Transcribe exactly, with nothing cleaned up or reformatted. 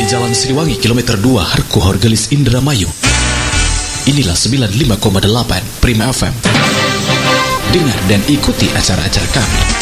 Jalan Sriwangi kilometer dua Harku Horgelis Indramayu. Inilah sembilan puluh lima koma delapan Prima F M. Dengar dan ikuti acara-acara kami.